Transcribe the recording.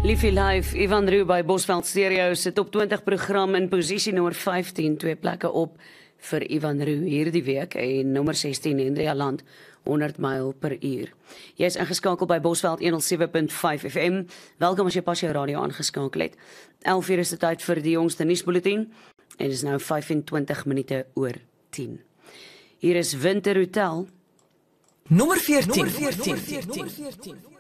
Liefie Live, Ivan Roo by Bosveld Stereo se top 20 program in posisie nommer 15, 2 plekke op vir Ivan Roo hierdie week en nommer 16 Hendria Land 100 myl per uur. Jy is ingeskakel by Bosveld 107.5 FM. Welkom as jy pas jou radio aangeskakel het. 11 uur is dit tyd vir die jongste nuusbulletin en dit is nou 25 minute oor 10. Hier is Winterhotel. Nommer 14.